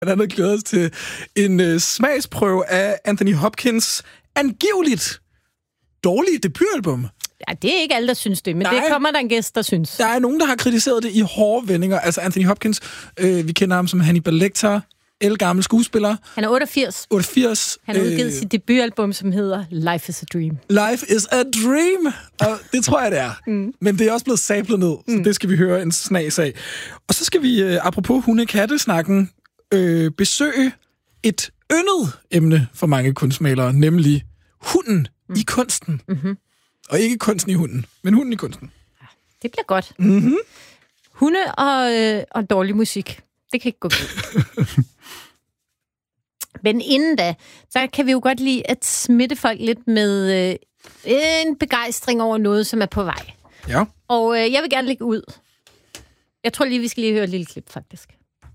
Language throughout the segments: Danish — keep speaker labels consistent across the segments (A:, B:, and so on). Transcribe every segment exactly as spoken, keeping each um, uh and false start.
A: blandt andet glæder os til en uh, smagsprøve af Anthony Hopkins angiveligt dårlige debutalbum.
B: Ja, det er ikke alle, der synes det, men Nej. det kommer der en gæst, der synes.
A: Der er nogen, der har kritiseret det i hårde vendinger. Altså Anthony Hopkins, øh, vi kender ham som Hannibal Lecter, ældgammel skuespiller.
B: Han er otteogfirs.
A: otteogfirs.
B: Han har udgivet øh, sit debutalbum, som hedder Life is a Dream.
A: Life is a Dream! Og det tror jeg, det er. Mm. Men det er også blevet sablet ned, så mm. det skal vi høre en snas af. Og så skal vi, øh, apropos hunde-katte-snakken, øh, besøge et yndet emne for mange kunstmalere, nemlig hunden mm. i kunsten. Mm-hmm. Og ikke kunsten i hunden, men hunden i kunsten.
B: Ja, det bliver godt.
A: Mm-hmm.
B: Hunde og, øh, og dårlig musik. Det kan ikke gå galt. Men inden da, så kan vi jo godt lide at smitte folk lidt med øh, en begejstring over noget, som er på vej.
A: Ja.
B: Og øh, jeg vil gerne lægge ud. Jeg tror lige, vi skal lige høre et lille klip, faktisk.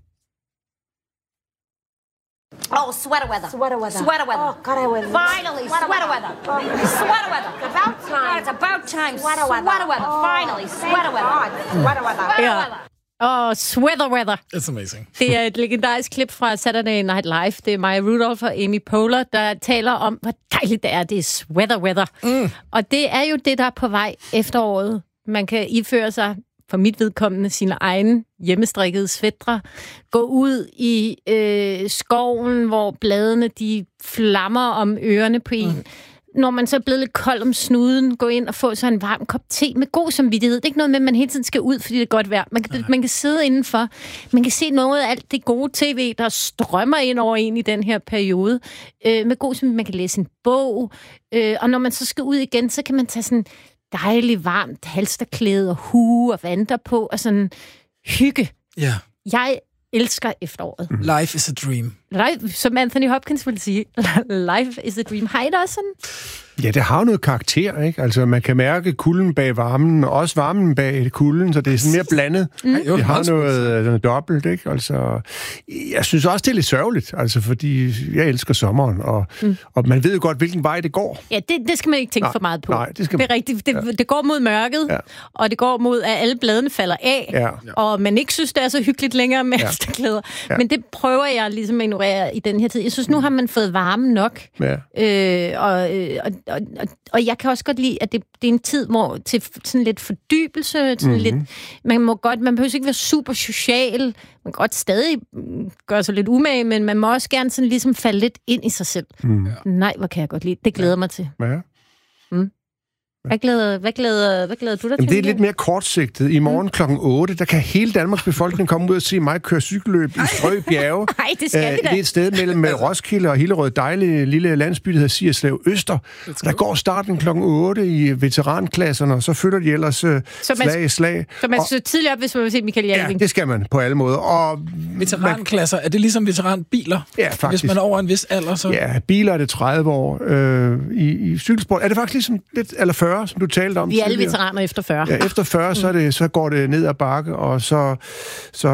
C: Oh, sweater weather. Sweater weather. Sweater weather. Oh, God, I would. Finally, sweater, sweater weather. weather. Sweater weather. It's about time. God, it's about time. Sweater weather. Sweater weather. Oh, finally, sweater weather. Sweater weather. Sweater weather.
B: Åh, oh, sweater weather.
A: It's amazing.
B: Det er et legendarisk klip fra Saturday Night Live. Det er Maya Rudolph og Amy Poehler, der taler om, hvor dejligt det er. Det er sweater weather. Mm. Og det er jo det, der er på vej efteråret. Man kan iføre sig, for mit vedkommende, sine egne hjemmestrikkede sweatre. Gå ud i øh, skoven, hvor bladene de flammer om ørerne på en. Mm. Når man så er blevet lidt kold om snuden, gå ind og få sig en varm kop te med god samvittighed. Det er ikke noget med, at man hele tiden skal ud, fordi det er godt vejr. Man kan, man kan sidde indenfor. Man kan se noget af alt det gode tv, der strømmer ind over en i den her periode. Øh, med god samvittighed. Man kan læse en bog. Øh, og når man så skal ud igen, så kan man tage sådan dejligt varmt halsterklæde og hue og vanter på og sådan hygge.
A: Ja.
B: Jeg elsker efteråret.
A: Mm. Life is a dream.
B: Life, som Anthony Hopkins ville sige. Life is a dream. Har I det også sådan?
D: Ja, det har jo noget karakter, ikke? Altså, man kan mærke kulden bag varmen, og også varmen bag kulden, så det er sådan mere blandet. Mm. Det har noget, noget dobbelt, ikke? Altså, jeg synes også, det er lidt sørgeligt, altså, fordi jeg elsker sommeren, og, mm. og man ved jo godt, hvilken vej det går.
B: Ja, det, det skal man ikke tænke
D: nej,
B: for meget på.
D: Nej, det skal man.
B: Det er rigtigt. Det, ja. det går mod mørket, ja. Og det går mod, at alle bladene falder af,
D: ja.
B: Og man ikke synes, det er så hyggeligt længere med halsterklæder. Ja. Ja. Men det prøver jeg ligesom at ignorere i den her tid. Jeg synes, nu har man fået varme nok, ja. øh, og, og Og, og, og jeg kan også godt lide, at det, det er en tid, hvor til sådan lidt fordybelse, sådan mm-hmm. lidt, man må godt, man behøver ikke være super social, man kan godt stadig gøre sig lidt umage, men man må også gerne sådan ligesom falde lidt ind i sig selv. Mm. Nej, hvor kan jeg godt lide. Det glæder ja. mig til.
D: Ja.
B: Mm. Hvad glæder, hvad, glæder, hvad glæder du dig
D: Jamen,
B: til?
D: Det er lidt mere kortsigtet. I morgen mm. klokken otte, der kan hele Danmarks befolkning komme ud og se mig køre cykelløb i Strø Bjerge.
B: Nej, det skal
D: uh,
B: vi da.
D: Det er et sted mellem Roskilde og Hillerød, dejlige lille landsby, der hedder Sierslev Øster. Der går starten klokken otte i veteranklasserne, og så følger de ellers uh, slag i slag.
B: Så man
D: og,
B: så tidligere op, hvis man vil se Michael Jalving?
D: Ja, det skal man på alle måder. Og
A: veteranklasser, er det ligesom veteranbiler?
D: Ja, faktisk.
A: Hvis man er over en vis alder, så...
D: Ja, biler er det tredive år. Øh, i, I cykelsport er det faktisk ligesom lidt, eller fyrre, som du talte om.
B: Vi er alle veteraner efter fyrre.
D: Ja, efter fyrre, så, er det, så går det ned ad bakke, og så... så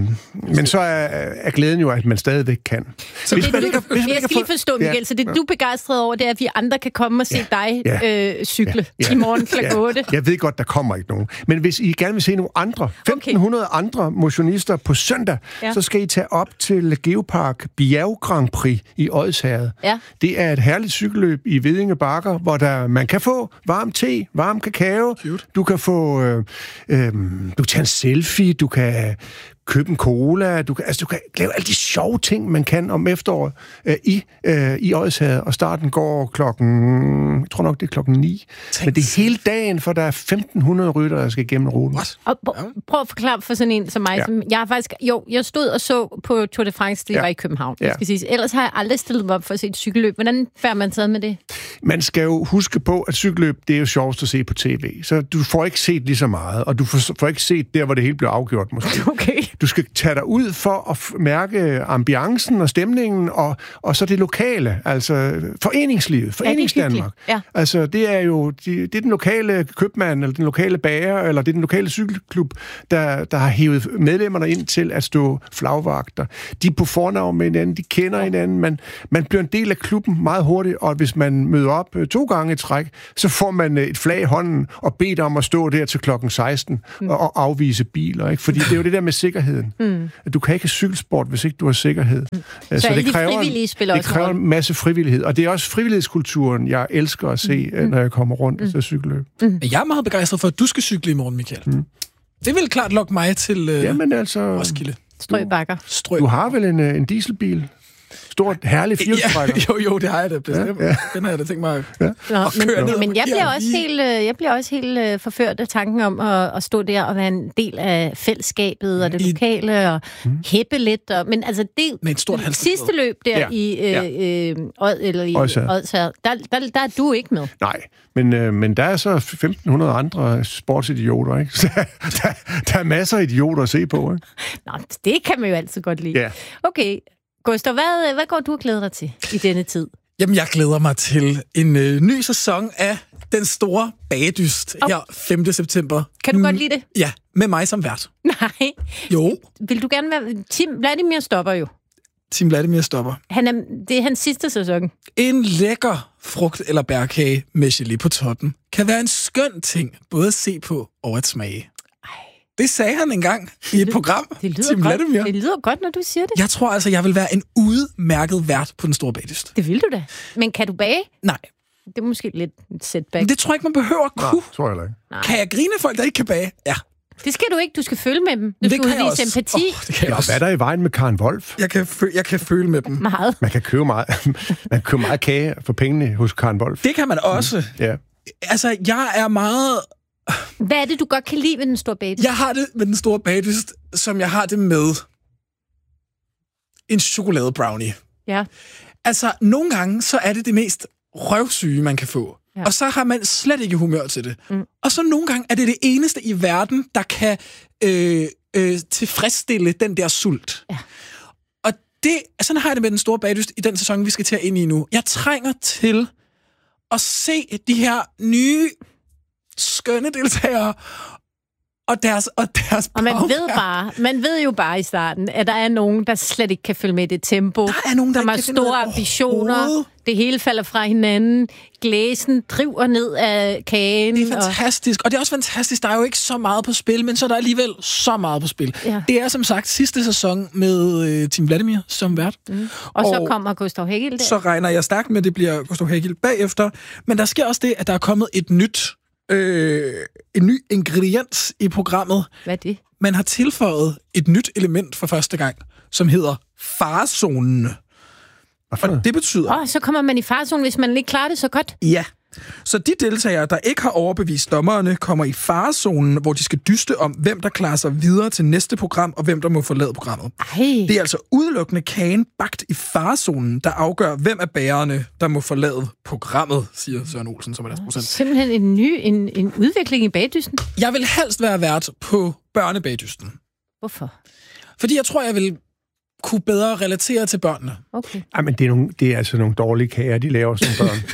D: men så er, er glæden jo, at man stadigvæk kan.
B: Så hvis det, man du, ikke, hvis jeg skal lige forstå, Michael, ja, så det, du er begejstret over, det er, at vi andre kan komme og se ja, dig ja, øh, cykle ja, ja, i morgen klokken otte.
D: Ja, jeg ved godt, der kommer ikke nogen. Men hvis I gerne vil se nogle andre, femten hundrede okay. andre motionister på søndag, ja. så skal I tage op til Geopark Bjerg Grand Prix i Odsherred. Ja. Det er et herligt cykelløb i Vedinge Bakker, hvor der, man kan få varm te, varm kakao, cute. Du kan få øh, øh, du kan tage en selfie, du kan købe en cola, du kan, altså, du kan lave alle de sjove ting, man kan om efteråret øh, i, øh, i Odsherred, og starten går klokken, jeg tror nok, det er klokken ni. Tænk. Men det er hele dagen, for der er femten hundrede rytter, der skal igennem ruten.
B: Og prøv at forklare for sådan en som mig, ja. som jeg har faktisk, jo, jeg stod og så på Tour de France, det ja. var i København, ja. skal sige. Ellers har jeg aldrig stillet mig op for at se et cykelløb. Hvordan færd man taget med det?
D: Man skal jo huske på, at cykelløb, det er jo sjovest at se på tv, så du får ikke set lige så meget, og du får, får ikke set der, hvor det hele bliver afgjort, måske.
B: Okay.
D: Du skal tage dig ud for at f- mærke ambiancen og stemningen, og, og så det lokale, altså foreningslivet, Foreningsdanmark.
B: Ja,
D: altså, det er jo de, det er den lokale købmand, eller den lokale bager, eller det er den lokale cykelklub, der, der har hævet medlemmerne ind til at stå flagvagter. De er på fornavn med hinanden, de kender ja. hinanden, man, man bliver en del af klubben meget hurtigt, og hvis man møder op to gange i træk, så får man et flag i hånden og beder om at stå der til klokken seksten mm. og, og afvise biler, ikke? Fordi det er jo det der med sikkerhed sikkerheden. Mm. Du kan ikke have cykelsport, hvis ikke du har sikkerhed. Mm.
B: Så, så det kræver,
D: frivillige
B: spiller
D: det kræver en masse frivillighed. Og det er også frivillighedskulturen, jeg elsker at se, mm. når jeg kommer rundt mm. til cykelløb.
A: Mm. Jeg er meget begejstret for, at du skal cykle i morgen, Michael. Mm. Det vil klart lokke mig til øh,
D: Jamen, altså,
A: Roskilde.
B: Strøbakker.
D: Du har vel en, en dieselbil? Stort, herlig firehjulstrækker.
A: Ja, jo, jo, det har jeg da bestemt. Ja, ja. Den har jeg da tænkt mig ja. at,
B: Nå, at køre men, ned. Men jeg bliver, også helt, jeg bliver også helt forført af tanken om at, at stå der og være en del af fællesskabet og det lokale og mm. hæppe lidt. Og, men altså det
A: med et stort
B: sidste løb der ja. i, øh, ja. øh, Odd, eller i Odsherred, der, der, der er du ikke med.
D: Nej, men, øh, men der er så femten hundrede andre sportsidioter, ikke? Så der, der, der er masser af idioter at se på, ikke?
B: Nå, det kan man jo altid godt lide. Ja. Okay. Gustav, hvad, hvad går du og glæder dig til i denne tid?
A: Jamen, jeg glæder mig til en øh, ny sæson af Den Store Bagedyst oh. her femte september.
B: Kan du mm, godt lide det?
A: Ja, med mig som vært.
B: Nej.
A: Jo.
B: Vil du gerne være... Tim Vladimir stopper jo.
A: Tim Vladimir stopper.
B: Han er, det er hans sidste sæson.
A: En lækker frugt- eller bærkage med gelé på toppen kan være en skøn ting, både at se på og at smage. Det sagde han engang i et program.
B: Det lyder, godt, det lyder godt, når du siger det.
A: Jeg tror altså, jeg vil være en udmærket vært på Den Store Bagedyst.
B: Det vil du da. Men kan du bage?
A: Nej.
B: Det er måske lidt et setback.
A: Det tror jeg ikke, man behøver at kunne.
D: Nej, tror jeg ikke.
A: Nej. Kan jeg grine af folk, der ikke kan bage? Ja.
B: Det skal du ikke. Du skal føle med dem. Du skal udvise empati.
A: Oh, det kan jeg også.
D: Hvad er der i vejen med Karen Wolf?
A: Jeg kan, fø- jeg kan føle med dem.
B: Meget.
D: Man kan købe meget, man kan købe meget kage for pengene hos Karen Wolf.
A: Det kan man også. Mm. Ja. Altså, jeg er meget...
B: Hvad er det, du godt kan lide ved Den Store Bagedyst?
A: Jeg har det med Den Store Bagedyst, som jeg har det med en chokoladebrownie.
B: Ja.
A: Altså, nogle gange, så er det det mest røvsyge, man kan få. Ja. Og så har man slet ikke humør til det. Mm. Og så nogle gange er det det eneste i verden, der kan øh, øh, tilfredsstille den der sult.
B: Ja.
A: Og det, sådan har jeg det med Den Store Bagedyst i den sæson, vi skal til at ind i nu. Jeg trænger til at se de her nye skønne deltagere og deres og deres
B: og man ved bare, man ved jo bare i starten, at der er nogen, der slet ikke kan følge med det tempo.
A: Der er nogen, der
B: som har store ambitioner. Det hele falder fra hinanden. Glæsen driver ned af kagen.
A: Det er fantastisk. Og, og det er også fantastisk. Der er jo ikke så meget på spil, men så er der alligevel så meget på spil. Ja. Det er som sagt sidste sæson med øh, Tim Vladimir som vært.
B: Mm. Og, og så kommer Gustav Hegel der.
A: Så regner jeg stærkt med, at det bliver Gustav Hegel bagefter. Men der sker også det, at der er kommet et nyt Øh, en ny ingrediens i programmet.
B: Hvad er det?
A: Man har tilføjet et nyt element for første gang, som hedder farezonen. Og det betyder...
B: Åh, oh, så kommer man i farezonen, hvis man ikke klarer det så godt?
A: Ja. Så de deltagere, der ikke har overbevist dommerne, kommer i farezonen, hvor de skal dyste om, hvem der klarer sig videre til næste program, og hvem der må forlade programmet.
B: Ej.
A: Det er altså udelukkende kagen bagt i farezonen, der afgør, hvem af bærerne, der må forlade programmet, siger Søren Olsen, som er deres procent.
B: Simpelthen en ny en, en udvikling i bagdysten.
A: Jeg vil helst være vært på børnebagdysten.
B: Hvorfor?
A: Fordi jeg tror, jeg vil kunne bedre relatere til børnene.
B: Okay.
D: Ej, men det er, nogle, det er altså nogle dårlige kager, de laver som børn.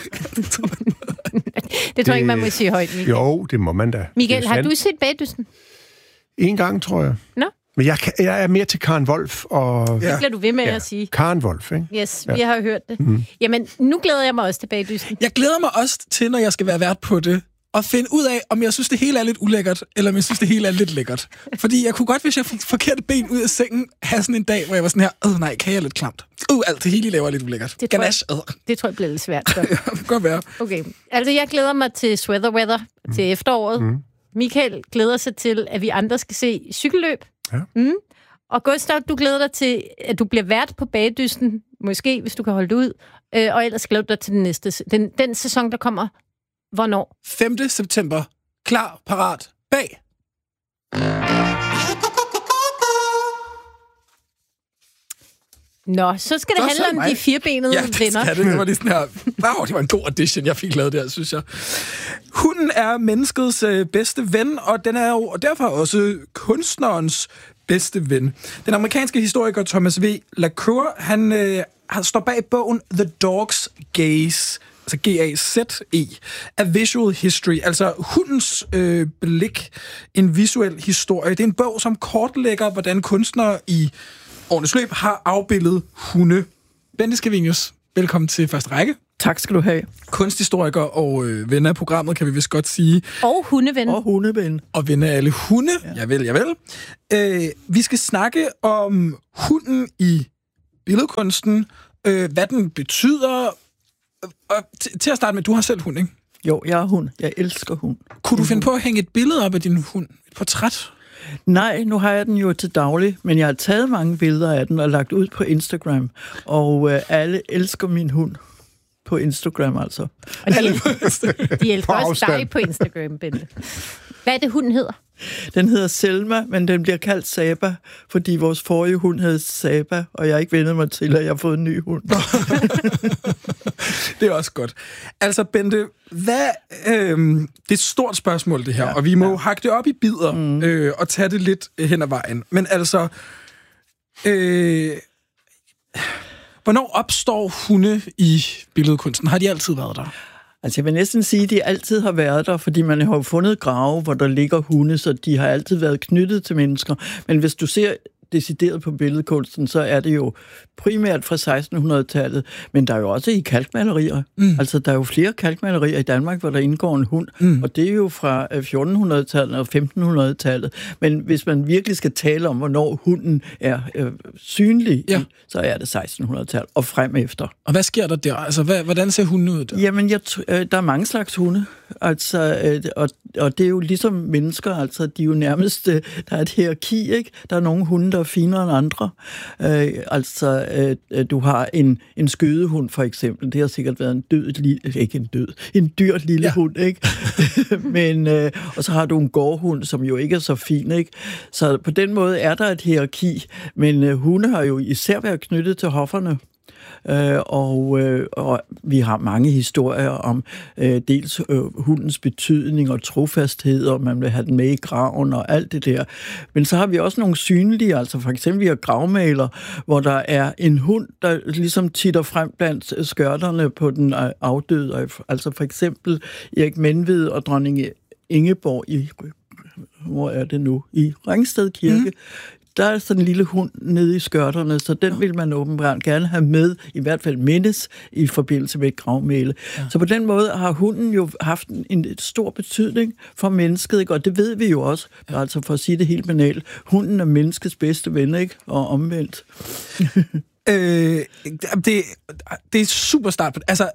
B: Det tror jeg ikke, man må sige højt, Michael.
D: Jo, det må man da.
B: Michael, har du set bagdysten?
D: En gang, tror jeg.
B: Nå?
D: Men jeg, jeg er mere til Karen Wolf. Og...
B: Ja. Det bliver du ved med
D: ja.
B: at sige.
D: Karen Wolf, ikke?
B: Yes, ja. Vi har hørt det. Mm. Jamen, nu glæder jeg mig også til bagdysten.
A: Jeg glæder mig også til, når jeg skal være vært på det, og finde ud af, om jeg synes, det hele er lidt ulækkert, eller om jeg synes, det hele er lidt lækkert. Fordi jeg kunne godt, hvis jeg fik forkerte ben ud af sengen, have sådan en dag, hvor jeg var sådan her, åh nej, kan jeg lidt klamt. Uh, alt det hele laver lidt ulækkert.
B: Det tror, jeg, det tror jeg bliver lidt svært. Så.
A: Ja, det kan godt være.
B: Okay, altså jeg glæder mig til Sweater Weather, mm. til efteråret. Mm. Michael glæder sig til, at vi andre skal se cykelløb.
D: Ja.
B: Mm. Og Gustav, du glæder dig til, at du bliver vært på bagdysten, måske, hvis du kan holde det ud. Øh, og ellers glæder du dig til den næste, den, den sæson, der kommer. Hvornår?
A: femte september. Klar, parat, bag.
B: Nå, så skal det så handle om mig. De firebenede
A: ja,
B: venner.
A: Ja, det, det var lige sådan her. Wow, det var en god audition, jeg fik lavet der, synes jeg. Hunden er menneskets øh, bedste ven, og den er jo derfor også kunstnerens bedste ven. Den amerikanske historiker Thomas V. Lacour, han øh, står bag bogen The Dog's Gaze, altså G A Z E, A Visual History, altså hundens øh, blik, en visuel historie. Det er en bog, som kortlægger, hvordan kunstnere i årenes løb har afbildet hunde. Bente Scavenius, velkommen til første række.
E: Tak skal du have.
A: Kunsthistoriker og øh, ven af programmet, kan vi vist godt sige.
B: Og hundeven.
E: Og hundeven.
A: Og ven af alle hunde. Ja. Javel, javel. Øh, vi skal snakke om hunden i billedkunsten, øh, hvad den betyder. Og t- til at starte med, du har selv hund, ikke?
E: Jo, jeg har hund. Jeg elsker hund.
A: Kunne du finde på at hænge et billede op af din hund? Et portræt?
E: Nej, nu har jeg den jo til daglig, men jeg har taget mange billeder af den og lagt ud på Instagram. Og øh, alle elsker min hund på Instagram, altså.
B: Og de, de elsker også dig på Instagram, Bente. Hvad er det, hunden hedder?
E: Den hedder Selma, men den bliver kaldt Saba, fordi vores forrige hund hed Saba, og jeg har ikke vendet mig til, at jeg har fået en ny hund.
A: Det er også godt. Altså, Bente, hvad, øh, det er et stort spørgsmål, det her, ja, og vi må ja. hakke det op i bidder mm. øh, og tage det lidt hen ad vejen. Men altså, øh, hvornår opstår hunde i billedkunsten? Har de altid været der?
E: Altså jeg vil næsten sige, at de altid har været der, fordi man har fundet grave, hvor der ligger hunde, så de har altid været knyttet til mennesker. Men hvis du ser decideret på billedkunsten, så er det jo primært fra sekstenhundredetallet, men der er jo også i kalkmalerier. Mm. Altså, der er jo flere kalkmalerier i Danmark, hvor der indgår en hund, mm. og det er jo fra fjortenhundredetallet og femtenhundredetallet. Men hvis man virkelig skal tale om, hvornår hunden er øh, synlig, ja. så er det sekstenhundredetallet og frem efter.
A: Og hvad sker der der? Altså, hvad, hvordan ser hunden ud der?
E: Jamen, jeg t- øh, der er mange slags hunde, altså, øh, og, og det er jo ligesom mennesker, altså, de er jo nærmest, øh, der er et hierarki, ikke? Der er nogle hunde, der er finere end andre. Øh, altså, øh, du har en, en skødehund, for eksempel. Det har sikkert været en død, li- ikke en død, en dyrt lille ja. hund, ikke? Men, øh, og så har du en gårdhund, som jo ikke er så fin, ikke? Så på den måde er der et hierarki, men øh, hunde har jo især været knyttet til hofferne. Øh, og, øh, og vi har mange historier om øh, dels øh, hundens betydning og trofasthed, og man vil have den med i graven og alt det der. Men så har vi også nogle synlige, altså for eksempel vi har gravmaler, hvor der er en hund, der ligesom titter frem blandt skørterne på den afdøde. Altså for eksempel Erik Menved og dronning Ingeborg i, hvor er det nu? I Ringsted Kirke. Mm. Der er sådan en lille hund nede i skørterne, så den vil man åbenbart gerne have med, i hvert fald mindes, i forbindelse med et gravmæle. Ja. Så på den måde har hunden jo haft en, en stor betydning for mennesket, ikke? Og det ved vi jo også, ja. altså for at sige det helt banalt. Hunden er menneskets bedste ven, ikke? Og omvendt.
A: øh, det, det er super start. Altså,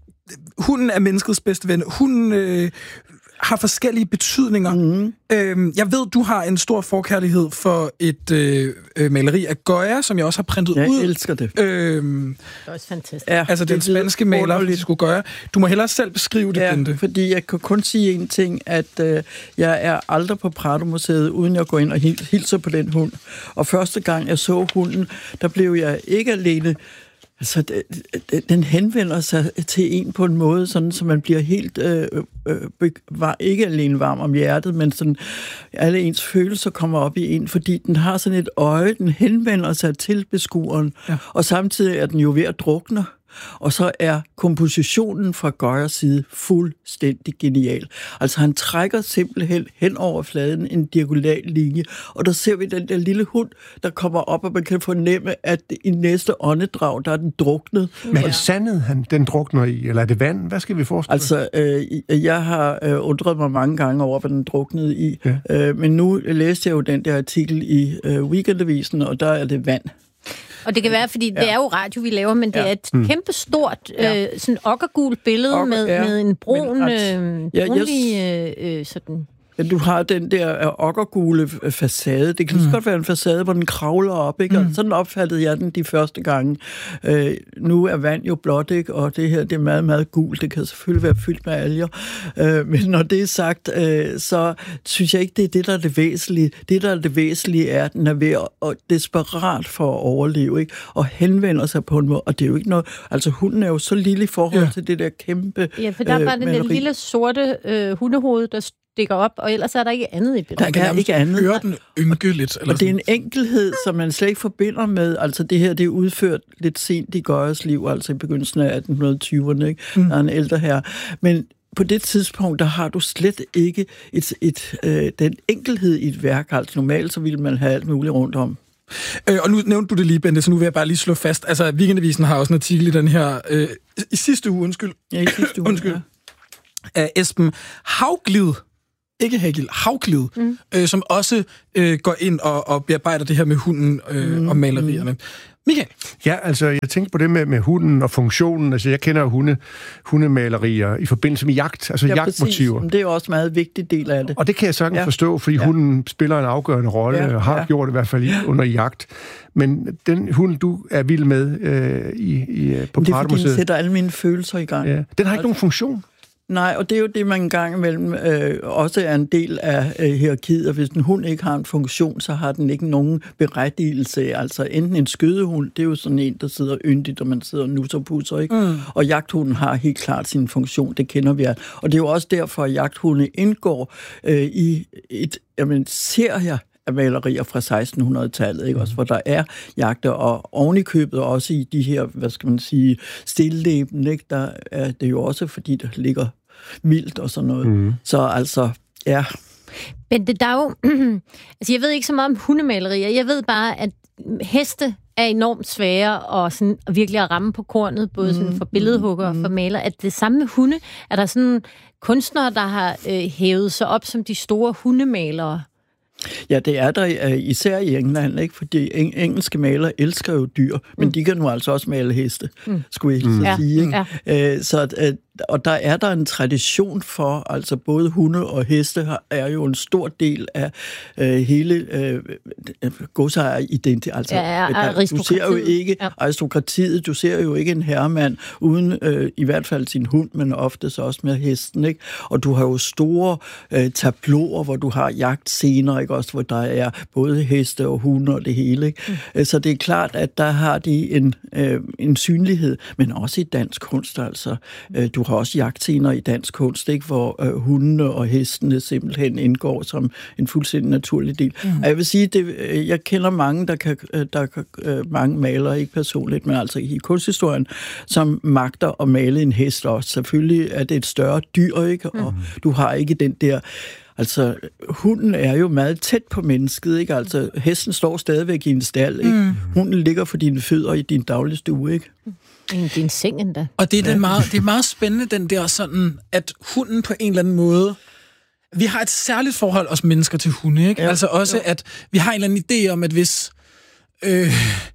A: hunden er menneskets bedste ven. Hunden øh, har forskellige betydninger. Mm. Øhm, jeg ved, du har en stor forkærlighed for et øh, maleri af Goya, som jeg også har printet
E: jeg
A: ud.
E: Jeg elsker det.
B: Øhm, det er også fantastisk.
A: Ja, altså den spanske maler, Francisco Goya. Du må hellere selv beskrive det,
E: ja,
A: Bente.
E: Fordi jeg kan kun sige en ting, at øh, jeg er aldrig på Prado-museet, uden jeg går ind og hilser på den hund. Og første gang jeg så hunden, der blev jeg ikke alene. Altså, den henvender sig til en på en måde, sådan, så man bliver helt, øh, øh, var ikke alene varm om hjertet, men sådan, alle ens følelser kommer op i en, fordi den har sådan et øje, den henvender sig til beskueren, ja. Og samtidig er den jo ved at drukne. Og så er kompositionen fra Goyas side fuldstændig genial. Altså han trækker simpelthen hen over fladen en diagonal linje, og der ser vi den der lille hund, der kommer op, og man kan fornemme, at i næste åndedrag, der er den druknet.
D: Men er det sandet, han den drukner i, eller er det vand? Hvad skal vi forestille?
E: Altså, øh, jeg har øh, undret mig mange gange over, hvad den druknede i, ja. øh, men nu læste jeg jo den der artikel i øh, Weekendavisen, og der er det vand.
B: Og det kan være, fordi ja. det er jo radio, vi laver, men det ja. er et mm. kæmpe stort, ja. øh, sådan okkergult billede Okker, med, ja. med en brun, men, øh, ja, brunlig, øh, øh, sådan...
E: Ja, du har den der okkergule facade. Det kan mm. godt være en facade, hvor den kravler op, ikke? Mm. Sådan opfattede jeg den de første gange. Øh, nu er vand jo blåt, ikke? Og det her, det er meget, meget gult. Det kan selvfølgelig være fyldt med alger. Øh, men når det er sagt, øh, så synes jeg ikke, det er det, der er det væsentlige. Det, der er det væsentlige, er, at den er ved at desperat for at overleve, ikke? Og henvender sig på en måde. Og det er jo ikke noget... Altså, hunden er jo så lille i forhold ja. til det der kæmpe...
B: Ja, for der er bare øh, den der lille sorte øh, hundehoved, der stikker op, og ellers er der ikke andet i billedet.
E: Der er ikke andet.
A: Høre den ynke lidt. Eller
E: og det er en enkelhed, som man slet ikke forbinder med. Altså det her, det er udført lidt sent i Goyas liv, altså i begyndelsen af atten tyverne, ikke? Mm. Der er en ældre herre. Men på det tidspunkt, der har du slet ikke et, et, øh, den enkelhed i et værk. Altså normalt, så ville man have alt muligt rundt om.
A: Øh, og nu nævnte du det lige, Bente, så nu vil jeg bare lige slå fast. Altså, Weekendavisen har også en artikel i den her... Øh, I sidste uge, undskyld.
E: Ja, i sidste uge,
A: undskyld. Ja. Af Esben Hauglid, ikke Hagel, Hauglid, mm. øh, som også øh, går ind og, og bearbejder det her med hunden øh, mm. og malerierne. Mm. Michael?
D: Ja, altså, jeg tænkte på det med, med hunden og funktionen. Altså, jeg kender jo hunde, hundemalerier i forbindelse med jagt, altså ja, jagtmotiver.
E: Præcis. Det er jo også en meget vigtig del af det.
D: Og det kan jeg sagtens ja. forstå, fordi ja. hunden spiller en afgørende rolle, ja. og har ja. gjort det i hvert fald under jagt. Men den hund, du er vild med øh, i, i, på Pradomuseet...
E: Det er, fordi den sætter alle mine følelser i gang.
D: Ja. Den har ikke altså, nogen funktion.
E: Nej, og det er jo det, man en gang imellem øh, også er en del af øh, hierarkiet, og hvis en hund ikke har en funktion, så har den ikke nogen berettigelse. Altså enten en skødehund, det er jo sådan en, der sidder yndigt, og man sidder og nusser og pusser, ikke? Mm. Og jagthunden har helt klart sin funktion, det kender vi af. Og det er jo også derfor, at jagthunde indgår øh, i et, jamen, serie af malerier fra sekstenhundredetallet, ikke? Også hvor der er jagter, og oven i købet også i de her, hvad skal man sige, stilleben, ikke? Der er det jo også, fordi der ligger vildt og sådan noget. Mm. Så altså, ja.
B: Men det der er jo, altså jeg ved ikke så meget om hundemalerier, jeg ved bare, at heste er enormt svære og sådan virkelig at ramme på kornet, både sådan for billedhugger og for maler. At det samme med hunde, er der sådan kunstnere, der har øh, hævet sig op som de store hundemalere?
E: Ja, det er der især i England, ikke? Fordi engelske malere elsker jo dyr, men mm. de kan nu altså også male heste, mm. skulle jeg mm. sige. Ikke? Ja. Så, og der er der en tradition for, altså både hunde og heste er jo en stor del af øh, hele øh, godsejeridentitet. Altså,
B: ja, ja,
E: du ser jo ikke ja. aristokratiet, du ser jo ikke en herremand uden øh, i hvert fald sin hund, men oftest også med hesten, ikke? Og du har jo store øh, tableauer, hvor du har jagtscener, ikke? Også hvor der er både heste og hunde og det hele, ikke? Mm. Så det er klart, at der har de en, øh, en synlighed, men også i dansk kunst, altså. Øh, du har også jagtscener i dansk kunst, ikke? Hvor øh, hundene og hestene simpelthen indgår som en fuldstændig naturlig del. Mm. Og jeg vil sige, det, jeg kender mange, der kan, der kan øh, mange malere, ikke personligt, men altså i kunsthistorien, som magter at male en hest også. Selvfølgelig er det et større dyr, ikke? Og mm. du har ikke den der... Altså, hunden er jo meget tæt på mennesket, ikke? Altså, hesten står stadigvæk i en stald, ikke? Mm. Hunden ligger for dine fødder i din dagligstue, ikke?
B: I din seng endda.
A: Og det er, den meget, det er meget spændende, den der sådan, at hunden på en eller anden måde... Vi har et særligt forhold, os mennesker, til hunde, ikke? Ja, altså også, ja. At vi har en eller anden idé om, at hvis... Øh,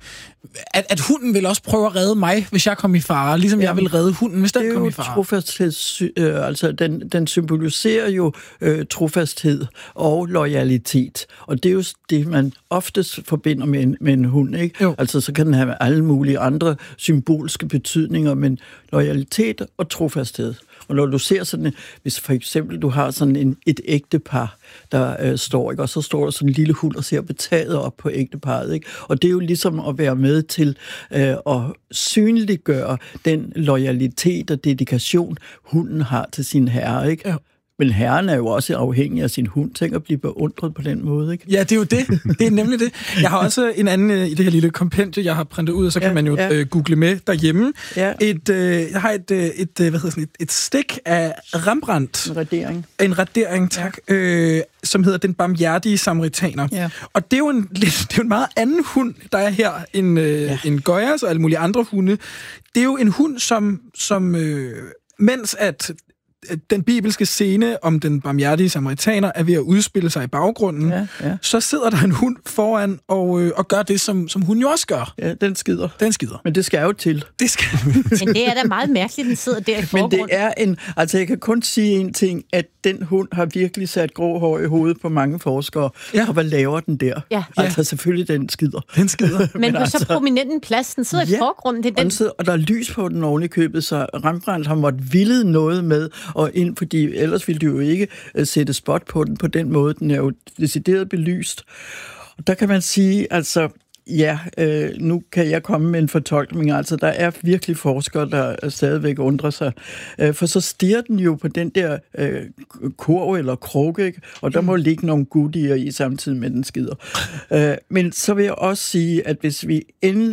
A: at, at hunden vil også prøve at redde mig, hvis jeg kom i fare, ligesom ja. jeg vil redde hunden, hvis den kom i fare.
E: Trofasthed, øh, altså den, den symboliserer jo øh, trofasthed og loyalitet, og det er jo det, man oftest forbinder med en, med en hund, ikke? Jo. Altså så kan den have alle mulige andre symbolske betydninger, men loyalitet og trofasthed. Og når du ser sådan, hvis for eksempel du har sådan en, et ægtepar, der øh, står, ikke? Og så står der sådan en lille hund og ser betaget op på ægteparret, ikke? Og det er jo ligesom at være med til øh, at synliggøre den loyalitet og dedikation, hunden har til sin herre, ikke? Ja. Men herren er jo også afhængig af sin hund. Tænk at blive beundret på den måde, ikke?
A: Ja, det er jo det. Det er nemlig det. Jeg har også en anden i det her lille kompendie, jeg har printet ud, og så kan ja, man jo ja. øh, google med derhjemme. Ja. Et, øh, jeg har et, et, et, hvad hedder sådan, et, et stik af Rembrandt.
E: En radering.
A: En radering, tak. Ja. Øh, som hedder Den barmhjertige samaritaner. Ja. Og det er jo en, det er jo en meget anden hund, der er her, end, øh, ja. end Goyas og alle mulige andre hunde. Det er jo en hund, som, som øh, mens at den bibelske scene om den barmhjertige samaritaner er ved at udspille sig i baggrunden, ja, ja. så sidder der en hund foran og, øh, og gør det, som, som hun jo også gør.
E: Ja, den skider.
A: Den skider.
E: Men det skal jo til.
A: Det skal
B: Men det er da meget mærkeligt, den sidder der i forgrunden.
E: Men det er en... Altså, jeg kan kun sige en ting, at den hund har virkelig sat grå hår i hovedet på mange forskere. Ja. Og hvad laver den der? Ja. Altså, selvfølgelig, den skider.
A: Den skider.
B: Men, Men på altså, så prominent en plads, den sidder ja, i forgrunden. Det er den...
E: og, sidder, og der er lys på den oven i købet, så Rembrandt har måttet ville noget med, og ind, fordi ellers ville du jo ikke uh, sætte spot på den på den måde. Den er jo decideret belyst. Og der kan man sige, altså... Ja, øh, nu kan jeg komme med en fortolkning. Altså, der er virkelig forskere, der stadigvæk undrer sig. Øh, for så stiger den jo på den der øh, kurv eller krukke, ikke? Og der må ligge nogle goodier i samtidig med den skider. Øh, men så vil jeg også sige, at hvis vi endelig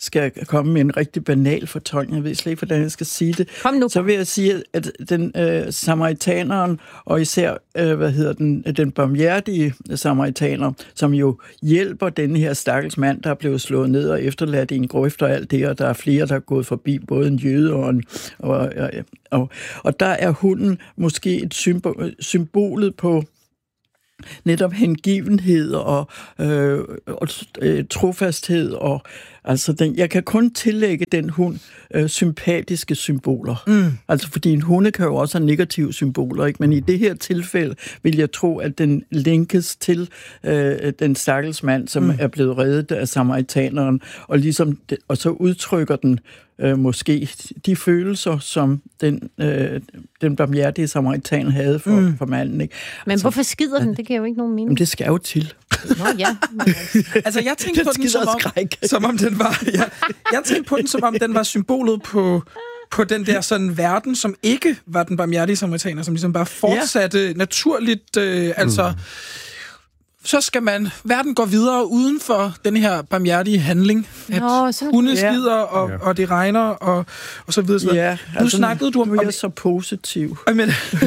E: skal komme med en rigtig banal fortolkning, jeg ved slet ikke, hvordan jeg skal sige det,
B: Kom nu.
E: så vil jeg sige, at den øh, samaritaneren, og især, øh, hvad hedder den, den barmhjertige samaritaner, som jo hjælper den her stakkels mand, der er blevet slået ned og efterladt i en grøft og alt det, og der er flere, der er gået forbi, både en jøde og en... Og, og, og, og der er hunden måske et symbol, symbolet på netop hengivenhed og, øh, og øh, trofasthed, og altså den, jeg kan kun tillægge den hund øh, sympatiske symboler. Mm. Altså fordi en hunde kan jo også have negative symboler, ikke? Men i det her tilfælde vil jeg tro, at den linkes til øh, den stakkels mand, som mm. er blevet reddet af samaritaneren, og ligesom og så udtrykker den øh, måske de følelser, som den, øh, den barmhjertige samaritan havde for, mm. for manden. Ikke?
B: Men altså, hvorfor skider den? Det giver jo ikke nogen mening.
E: Jamen, det skal jo til.
B: Nå ja.
A: Altså, jeg tænkte på den, som om, som om den var... Jeg, jeg tænkte på den, som om den var symbolet på... på den der sådan verden, som ikke var den barmhjertige samaritaner, som ligesom bare fortsatte ja. naturligt, øh, altså... Mm. Så skal man... Verden går videre uden for den her barmhjertige handling. At Nå, hunde skider, ja. og, og det regner, og, og så videre. Så
E: ja,
A: nu altså, snakkede du om...
E: Du er så positiv.
A: Men,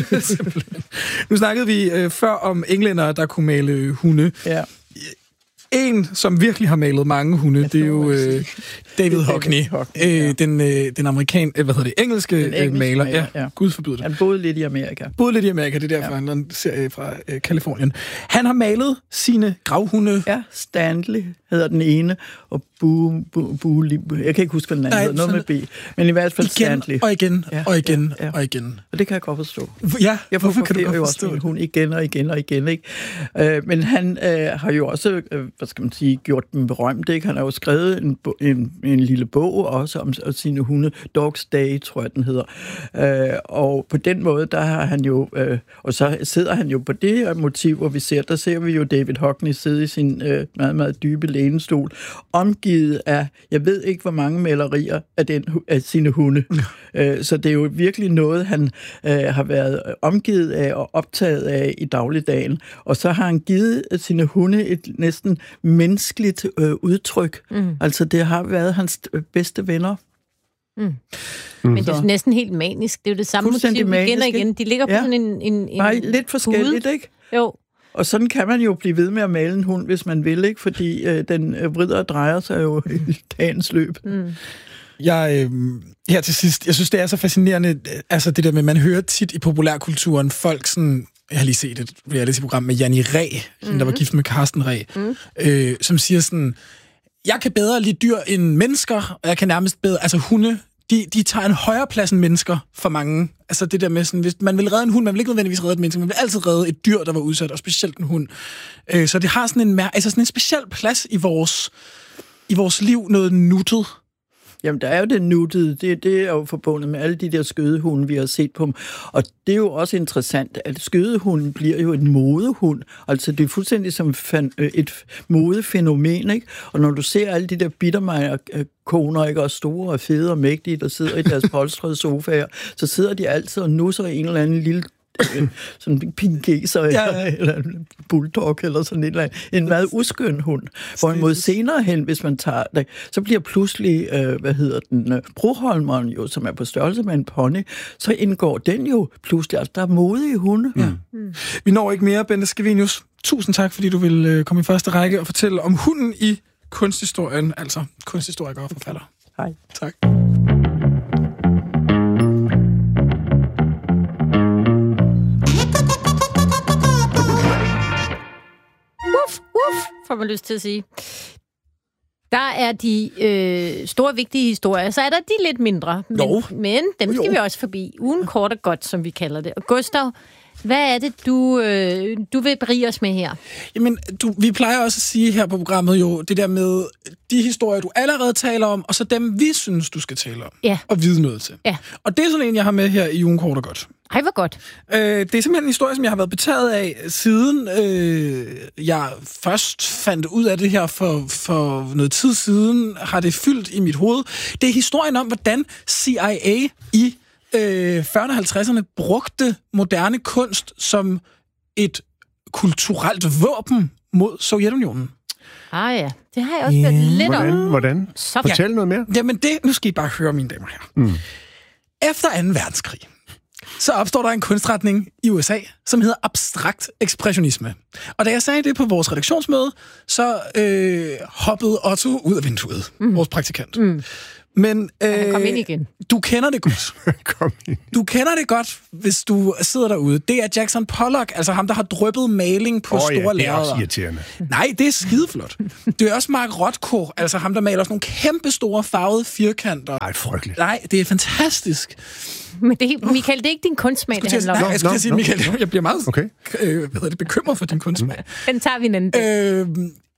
A: nu snakkede vi øh, før om englændere, der kunne male hunde. Ja. En, som virkelig har malet mange hunde, det er jo øh, David Hockney, øh, den, øh, den amerikan, øh, hvad hedder det, engelske, den engelske maler. maler. Ja, ja. Gud forbyde det.
E: Han boede lidt i Amerika.
A: Boede lidt i Amerika, det er derfor, ja. han serie fra øh, Kalifornien. Han har malet sine gravhunde.
E: Ja, Stanley hedder den ene, og Bu, Bu, Bu, jeg kan ikke huske, hvad den anden hedder, noget med B. Men i hvert fald
A: igen,
E: Stanley.
A: og igen,
E: ja,
A: og igen,
E: ja, ja.
A: og igen.
E: Og det kan jeg godt forstå.
A: Ja,
E: jeg
A: hvorfor kan du godt
E: jo
A: forstå
E: også hun igen og igen og igen, ikke? Øh, men han øh, har jo også, øh, hvad skal man sige, gjort dem berømt, ikke? Han har jo skrevet en, en, en lille bog også om, om sine hunde, Dog's Day, tror jeg, den hedder. Øh, og på den måde, der har han jo, øh, og så sidder han jo på det her motiv, hvor vi ser, der ser vi jo David Hockney sidde i sin øh, meget, meget dybe lænestol, omgivet af, jeg ved ikke, hvor mange malerier af, den, af sine hunde. øh, så det er jo virkelig noget, han øh, har været omgivet af og optaget af i dagligdagen. Og så har han givet sine hunde et næsten menneskeligt øh, udtryk. Mm. Altså, det har været hans bedste venner.
B: Mm. Mm. Men det er næsten helt manisk. Det er jo det samme motiv igen manisk, og igen. De ligger på ja. sådan en, en, en
E: Nej, lidt forskelligt, ikke?
B: Jo.
E: Og sådan kan man jo blive ved med at male en hund, hvis man vil, ikke? Fordi øh, den øh, vrider og drejer sig jo i dagens løb. Mm.
A: Jeg, øh, her til sidst, jeg synes, det er så fascinerende, altså det der med, man hører tit i populærkulturen, folk sådan, jeg har lige set et reality-program med Janni Ræ, mm-hmm. der var gift med Carsten Ræ, mm. øh, som siger sådan, jeg kan bedre lide dyr end mennesker, og jeg kan nærmest bedre, altså hunde, de, de tager en højere plads end mennesker for mange. Altså det der med sådan, hvis man vil redde en hund, man vil ikke nødvendigvis redde et menneske, man vil altid redde et dyr, der var udsat, og specielt en hund. Øh, så det har sådan en, altså sådan en speciel plads i vores, i vores liv, noget nuttet.
E: Jamen, der er jo det nuttede. Det, det er jo forbundet med alle de der skødehunde, vi har set på dem. Og det er jo også interessant, at skødehunden bliver jo en modehund. Altså, det er fuldstændig som et modefænomen, ikke? Og når du ser alle de der bittermejer-koner, ikke? Og store og fede og mægtige, der sidder i deres polstrede sofaer, så sidder de altid og nusser i en eller anden lille sådan en pinkeser ja. eller en bulldog eller sådan et eller andet. En meget uskøn hund. Hvorimod senere hen, hvis man tager det, så bliver pludselig, øh, hvad hedder den, øh, Broholmeren jo, som er på størrelse med en pony, så indgår den jo pludselig. Altså, der er modige hunde. Ja.
A: Mm. Vi når ikke mere, Bente Scavenius. Tusind tak, fordi du vil øh, komme i første række og fortælle om hunden i kunsthistorien, altså kunsthistoriker og forfatter.
E: Hej.
A: Tak.
B: får man lyst til at sige. Der er de øh, store, vigtige historier, så er der de lidt mindre. Men, men dem skal jo. vi også forbi. Ugen kort og godt, som vi kalder det. Og Gustav, hvad er det, du, øh, du vil berige os med her?
A: Jamen, du, vi plejer også at sige her på programmet jo, det der med de historier, du allerede taler om, og så dem, vi synes, du skal tale om. Ja. Og vide noget til. Ja. Og det er sådan en, jeg har med her i Ugen kort og godt.
B: Ej, hvor godt.
A: Øh, det er simpelthen en historie, som jeg har været betaget af, siden øh, jeg først fandt ud af det her for, for noget tid siden, har det fyldt i mit hoved. Det er historien om, hvordan C I A i øh, fyrrerne og halvtredserne brugte moderne kunst som et kulturelt våben mod Sovjetunionen.
B: Ah ja, det har jeg også hørt yeah. lidt
D: hvordan,
B: om.
D: Hvordan?
B: Så
D: Fortæl noget mere.
A: Jamen det, nu skal I bare høre, mine damer og herrer. Mm. Efter anden verdenskrig, så opstår der en kunstretning i U S A, som hedder abstrakt ekspressionisme. Og da jeg sagde det på vores redaktionsmøde, så øh, hoppede Otto ud af vinduet, mm. vores praktikant. Mm. Men øh,
B: kom ind igen.
A: Du kender det godt.
D: Kom ind.
A: Du kender det godt, hvis du sidder derude. Det er Jackson Pollock, altså ham, der har dryppet maling på
D: oh,
A: store
D: ja, det er
A: lærreder.
D: også irriterende.
A: Nej, det er skideflot. Det er også Mark Rothko, altså ham, der maler sådan nogle kæmpe store farvede firkanter.
D: Ej, frygteligt.
A: Nej, det er fantastisk.
B: Men det, Michael, det er ikke din kunstsmag, det handler om.
A: Nej, jeg skulle no, sige, no. Michael, jeg bliver meget
D: okay.
A: øh, hvad hedder det, bekymret for din kunstsmag.
B: Den tager vi en anden dag.
A: Øh,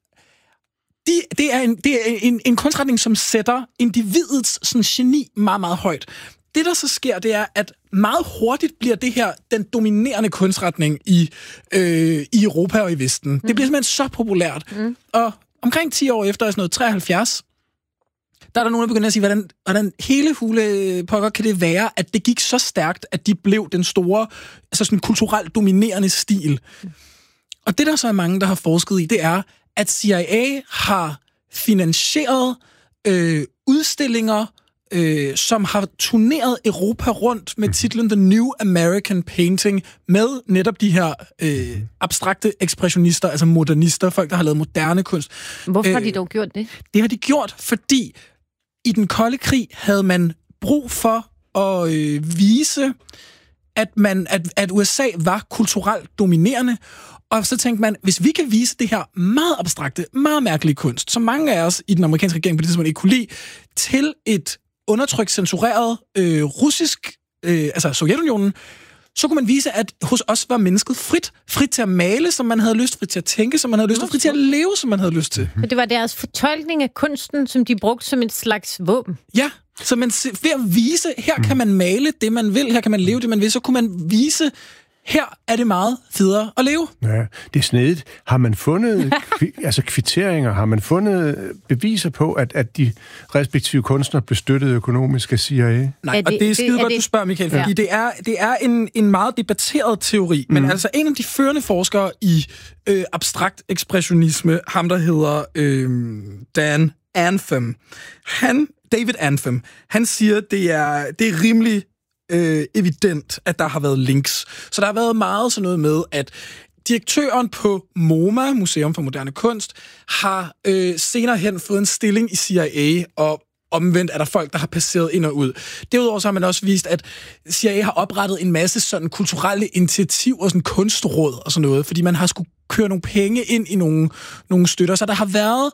A: de, det er, en, det er en, en kunstretning, som sætter individets sådan, geni meget, meget højt. Det, der så sker, det er, at meget hurtigt bliver det her den dominerende kunstretning i, øh, i Europa og i Vesten. Mm. Det bliver simpelthen så populært. Mm. Og omkring ti år efter, altså noget treoghalvfjerds, der er der nogen, der begynder at sige, hvordan, hvordan hele hule pokker kan det være, at det gik så stærkt, at de blev den store, altså sådan kulturelt dominerende stil. Mm. Og det, der så er mange, der har forsket i, det er, at C I A har finansieret øh, udstillinger, øh, som har turneret Europa rundt med titlen The New American Painting, med netop de her øh, abstrakte ekspressionister, altså modernister, folk, der har lavet moderne kunst.
B: Hvorfor øh, har de dog gjort det?
A: Det har de gjort, fordi i den kolde krig havde man brug for at øh, vise, at, man, at, at U S A var kulturelt dominerende. Og så tænkte man, hvis vi kan vise det her meget abstrakte, meget mærkelige kunst, som mange af os i den amerikanske regering på det tidspunkt ikke kunne lide, til et undertrykt, censureret øh, russisk, øh, altså Sovjetunionen, så kunne man vise, at hos os var mennesket frit. Frit til at male, som man havde lyst, frit til at tænke, som man havde lyst, og frit til at leve, som man havde lyst til.
B: Og det var deres fortolkning af kunsten, som de brugte som en slags våben.
A: Ja, så man, ved at vise, her kan man male det, man vil, her kan man leve det, man vil, så kunne man vise, her er det meget federe at leve.
D: Ja, det er snedigt. Har man fundet kvi- altså kvitteringer, har man fundet beviser på, at, at de respektive kunstnere blev støttet økonomisk af C I A?
A: Nej, det, og det er skide godt, du spørger, Michael, fordi ja. det er, det er en, en meget debatteret teori, men mm. altså en af de førende forskere i øh, abstrakt ekspressionisme, ham der hedder øh, Dan Anthem, han, David Anthem, han siger, det er, det er rimelig Øh, evident, at der har været links. Så der har været meget sådan noget med, at direktøren på MoMA, Museum for Moderne Kunst, har øh, senere hen fået en stilling i C I A, og omvendt er der folk, der har passeret ind og ud. Derudover så har man også vist, at C I A har oprettet en masse sådan kulturelle initiativer, sådan kunstråd og sådan noget, fordi man har skulle køre nogle penge ind i nogle, nogle støtter. Så der har været,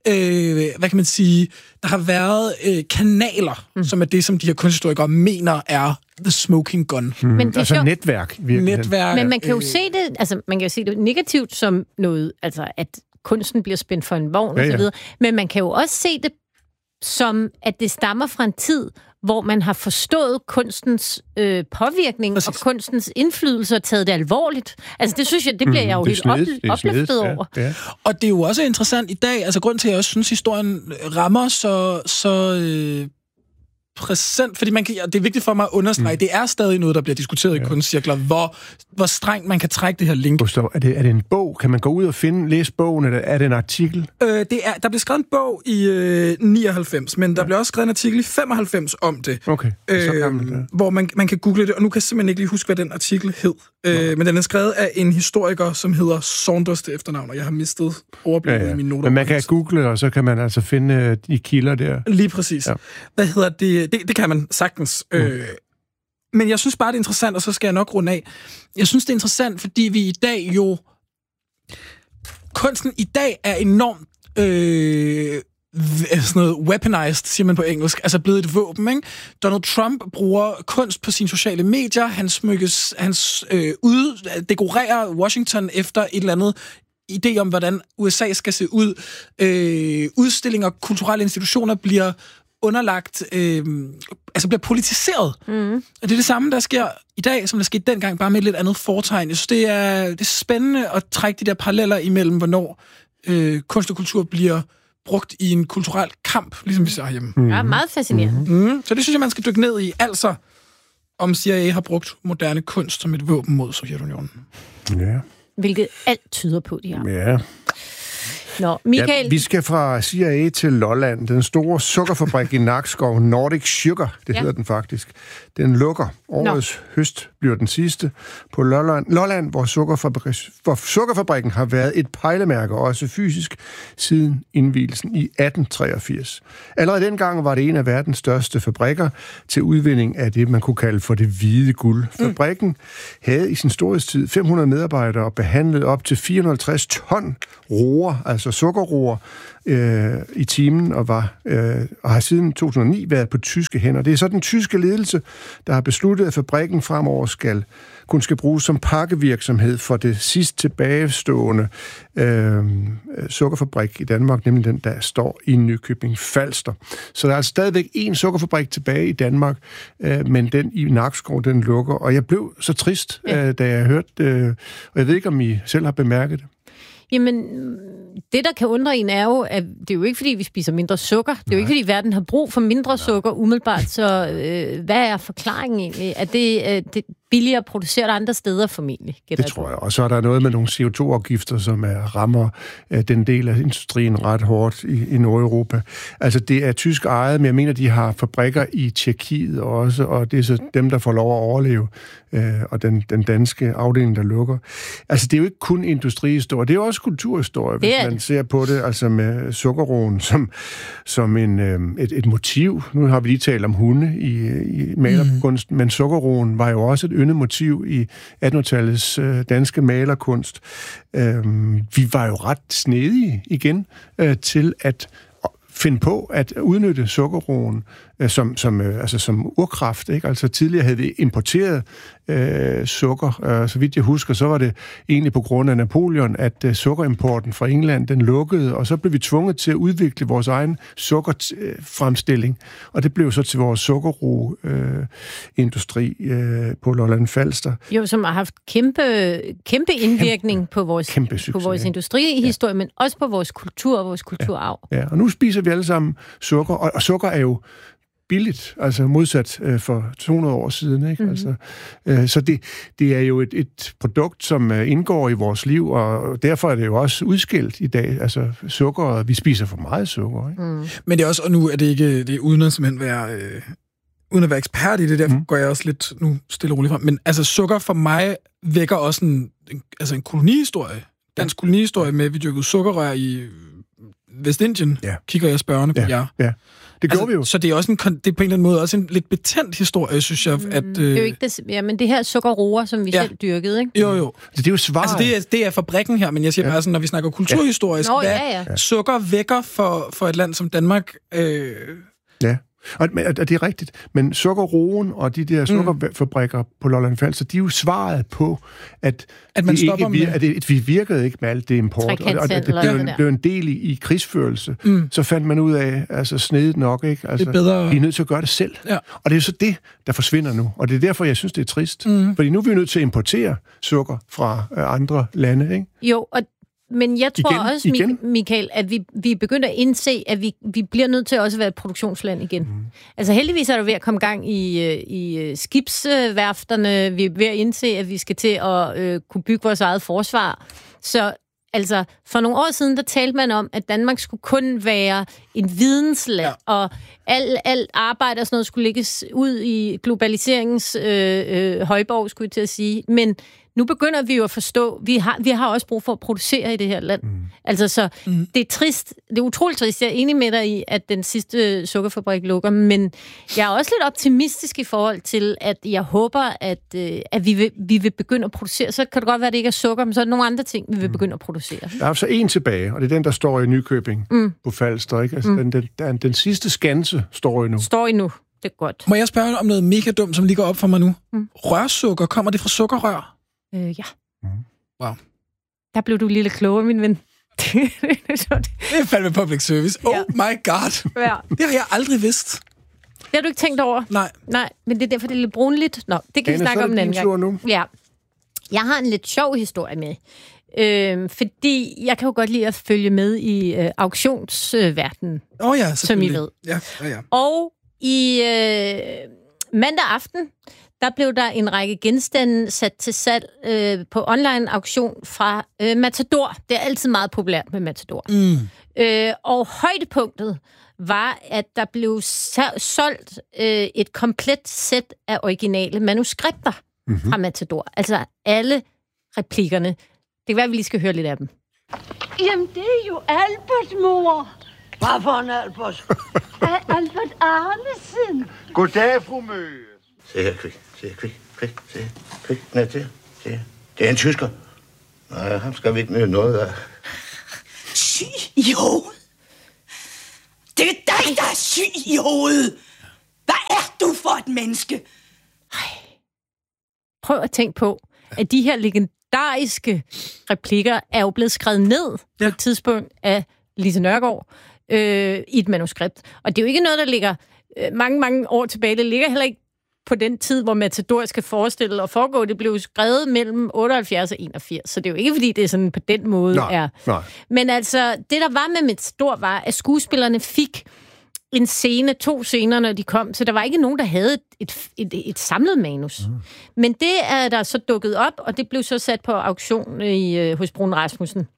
A: øh, hvad kan man sige, der har været øh, kanaler, mm. som er det, som de her kunsthistorikere mener er the smoking gun.
D: Mm. Men det er altså sjov... netværk.
A: netværk.
B: Men man kan jo
A: øh...
B: se det, altså man kan jo se det negativt som noget, altså at kunsten bliver spændt for en vogn ja, og så videre. Ja. Men man kan jo også se det som, at det stammer fra en tid, hvor man har forstået kunstens øh, påvirkning Præcis. og kunstens indflydelse og taget det alvorligt. Altså, det synes jeg, det bliver jeg jo mm, helt opl- opløftet over.
A: Ja, ja. Og det er jo også interessant i dag, altså grund til, at jeg også synes, historien rammer så, så øh, præsent, fordi man kan, det er vigtigt for mig at understrege, mm. det er stadig noget, der bliver diskuteret ja. i kunstcirkler, hvor, hvor strengt man kan trække det her link.
D: Gustav, er det, er det en bog? Kan man gå ud og finde, læse bogen, eller er det en artikel?
A: Øh, det er, der blev skrevet en bog i øh, nioghalvfems, men der ja. blev også skrevet en artikel i femoghalvfems om det.
D: Okay, så
A: øh,
D: gammelt, ja.
A: Hvor man, man kan google det, og nu kan jeg simpelthen ikke lige huske, hvad den artikel hed. Øh, men den er skrevet af en historiker, som hedder Saunders til efternavn, og jeg har mistet overblikket ja, ja. i mine noter.
D: Men man kan google, og så kan man altså finde de kilder der.
A: Lige præcis. Ja. Hvad hedder det? Det, det kan man sagtens. Mm. Øh, men jeg synes bare, det er interessant, og så skal jeg nok runde af. Jeg synes, det er interessant, fordi vi i dag jo... Kunsten i dag er enormt... Øh, sådan noget weaponized, siger man på engelsk, altså blevet et våben, ikke? Donald Trump bruger kunst på sine sociale medier, han smykkes, han øh, ud, dekorerer Washington efter et eller andet idé om, hvordan U S A skal se ud. Øh, udstillinger, kulturelle institutioner bliver underlagt, øh, altså bliver politiseret. Mm. Og det er det samme, der sker i dag, som der skete dengang, bare med et lidt andet fortegn. Jeg synes, det er, det er spændende at trække de der paralleller imellem, hvornår øh, kunst og kultur bliver brugt i en kulturel kamp, ligesom vi ser herhjemme.
B: Mm. Ja, meget fascinerende.
A: Mm. Så det synes jeg, man skal dykke ned i. Altså, om C I A har brugt moderne kunst som et våben mod Sovjetunionen.
D: Ja.
B: Hvilket alt tyder på, de har.
D: Ja.
B: Nå, Michael...
D: Ja, vi skal fra C I A til Lolland. Den store sukkerfabrik i Nakskov, Nordic Sugar, det ja. hedder den faktisk. Den lukker. Årets Nå. høst bliver den sidste på Lolland, Lolland hvor, sukkerfabrik, hvor sukkerfabrikken har været et pejlemærke, også fysisk, siden indvielsen i atten treogfirs. Allerede dengang var det en af verdens største fabrikker til udvinding af det, man kunne kalde for det hvide guld. Fabrikken mm. havde i sin storhedstid fem hundrede medarbejdere og behandlede op til fire hundrede og halvtreds ton roer, altså sukkerroer, øh, i timen, og, var, øh, og har siden to tusind og ni været på tyske hænder. Det er så den tyske ledelse, der har besluttet, at fabrikken fremover skal kun skal bruges som pakkevirksomhed for det sidst tilbagestående øh, sukkerfabrik i Danmark, nemlig den, der står i Nykøbing Falster. Så der er altså stadigvæk én sukkerfabrik tilbage i Danmark, øh, men den i Nakskov, den lukker. Og jeg blev så trist, ja. øh, da jeg hørte øh, og jeg ved ikke, om I selv har bemærket det.
B: Jamen, det, der kan undre en, er jo, at det er jo ikke, fordi vi spiser mindre sukker. Det er jo ikke, fordi verden har brug for mindre sukker umiddelbart. Så øh, hvad er forklaringen egentlig? Er det, øh, det billigere produceret andre steder formentlig?
D: Det tror jeg. Og så er der noget med nogle C O to afgifter, som er, rammer øh, den del af industrien ret hårdt i, i Nordeuropa. Altså, det er tysk ejet, men jeg mener, de har fabrikker i Tjekkiet også, og det er så dem, der får lov at overleve, øh, og den, den danske afdeling, der lukker. Altså, det er jo ikke kun industrihistorie, det er jo også kulturhistorie, hvis man ser på det, altså med sukkerroen som, som en, øh, et, et motiv. Nu har vi lige talt om hunde i, i malerkunsten, mm. men sukkerroen var jo også et yndet motiv i attenhundredetallets øh, danske malerkunst. Øh, vi var jo ret snedige igen øh, til at finde på at udnytte sukkerroen øh, som, som, øh, altså som urkraft. Ikke? Altså tidligere havde vi importeret øh, sukker. Øh, så vidt jeg husker, så var det egentlig på grund af Napoleon, at øh, sukkerimporten fra England, den lukkede, og så blev vi tvunget til at udvikle vores egen sukkerfremstilling. Og det blev så til vores sukkerroindustri øh, øh, på Lolland Falster.
B: Jo, som har haft kæmpe, kæmpe indvirkning kæmpe, på vores, succes, på vores industrihistorie, ja. Men også på vores kultur og vores kulturarv.
D: Ja, ja. Og nu spiser vi alle sammen sukker, og, og sukker er jo billigt, altså modsat øh, for to hundrede år siden. Ikke? Mm-hmm. Altså, øh, så det, det er jo et, et produkt, som øh, indgår i vores liv, og derfor er det jo også udskilt i dag. Altså sukker, vi spiser for meget sukker. Ikke?
A: Mm. Men det er også, og nu er det ikke, det er uden at simpelthen være, øh, uden at være ekspert i det, derfor mm. går jeg også lidt nu stille og roligt frem. Men altså sukker for mig vækker også en, en, altså en kolonihistorie. Dansk kolonihistorie med, at vi dyrkede sukkerrør i Vestindien, ja. Kigger jeg spørgende på
D: ja.
A: jer.
D: Ja. Det gjorde
A: altså,
D: vi jo.
A: Så det er også en, det er på en eller anden måde også en lidt betændt historie, synes jeg. At, øh...
B: det er jo ikke det, ja, men det her sukkerroer, som vi ja. selv dyrkede, ikke?
A: Jo, jo.
D: Det er jo svaret.
A: Altså, det er, det er fabrikken her, men jeg siger ja. bare sådan, når vi snakker kulturhistorisk,
B: ja. Nå,
A: hvad
B: ja, ja.
A: sukker vækker for, for et land som Danmark. Øh...
D: Ja. Og, og det er rigtigt, men sukkerroen og de der sukkerfabrikker mm. på Lolland Falster, de er jo svaret på, at,
A: at, man
D: ikke vir- at, det, at vi virkede ikke med alt det import, og, og det, det blev, en, blev en del i, i krigsførelse. Mm. Så fandt man ud af, altså snedet nok, ikke? Altså, det er bedre. Vi er nødt til at gøre det selv. Ja. Og det er jo så det, der forsvinder nu. Og det er derfor, jeg synes, det er trist. Mm. Fordi nu er vi nødt til at importere sukker fra uh, andre lande, ikke?
B: Jo, og men jeg tror igen, også, igen. Michael, at vi, vi er begyndt at indse, at vi, vi bliver nødt til også at være et produktionsland igen. Mm. Altså heldigvis er der ved at komme gang i, i skibsværfterne. Vi er ved at indse, at vi skal til at øh, kunne bygge vores eget forsvar. Så altså, for nogle år siden, der talte man om, at Danmark skulle kun være en vidensland, ja. Og alt al arbejde og sådan noget skulle lægges ud i globaliseringens øh, øh, højborg, skulle jeg til at sige. Men nu begynder vi jo at forstå, vi har, vi har også brug for at producere i det her land. Mm. Altså, så mm. det er trist, det er utroligt trist. Jeg er enig med dig i, at den sidste sukkerfabrik lukker, men jeg er også lidt optimistisk i forhold til, at jeg håber, at, at vi, vil, vi vil begynde at producere. Så kan det godt være, at det ikke er sukker, men så er der nogle andre ting, vi vil begynde at producere.
D: Der er så en tilbage, og det er den, der står i Nykøbing mm. på Falster. Ikke? Altså, mm. den, den, den, den sidste skanse står i nu.
B: Står i nu. Det er godt.
A: Må jeg spørge om noget mega dumt, som lige går op for mig nu? Mm. Rørsukker, kommer det fra sukkerrør?
B: Øh, ja.
A: Mm. Wow.
B: Der blev du lille klogere, min ven.
A: Det er fandme public service. Oh ja. My god. Ja. Det har jeg aldrig vidst.
B: Det har du ikke tænkt over?
A: Nej.
B: Nej, men det er derfor, det er lidt brunligt. Nå, det kan Anna, vi snakke om en anden gang.
D: Nu.
B: Ja. Jeg har en lidt sjov historie med. Øh, fordi jeg kan jo godt lide at følge med i øh, auktionsverdenen.
A: Åh oh ja,
B: som I ved.
A: Ja, ja, ja.
B: Og i... Øh, mandag aften, der blev der en række genstande sat til salg øh, på online-auktion fra øh, Matador. Det er altid meget populært med Matador. Mm. Øh, og højdepunktet var, at der blev solgt øh, et komplet sæt af originale manuskripter mm-hmm. fra Matador. Altså alle replikkerne. Det kan være, at vi lige skal høre lidt af dem.
F: Jamen, det er jo Alberts mor.
G: Hvad for en Albert?
F: Albert Arnesen.
G: Goddag, fru Møge. Se her, kvik. Se her, kvik. Kvik. Se her, kvik. Ned til. Se her. Det er en tysker. Nej, ham skal vi ikke nyde noget af.
H: Syg i hovedet. Det er dig, der er syg i hovedet. Hvad er du for et menneske?
B: Ej. Prøv at tænke på, at de her legendariske replikker er jo blevet skrevet ned ja. på et tidspunkt af Lise Nørgaard øh, i et manuskript. Og det er jo ikke noget, der ligger øh, mange, mange år tilbage. Det ligger heller ikke på den tid, hvor Matador skal forestille og foregå. Det blev skrevet mellem otteoghalvfjerds og enogfirs, så det er jo ikke, fordi det er sådan på den måde
D: nej,
B: er.
D: Nej.
B: Men altså, det der var med Matador, var, at skuespillerne fik en scene, to scener, når de kom, så der var ikke nogen, der havde et, et, et, et samlet manus. Mm. Men det er der så dukket op, og det blev så sat på auktion i, øh, hos Bruun Rasmussen.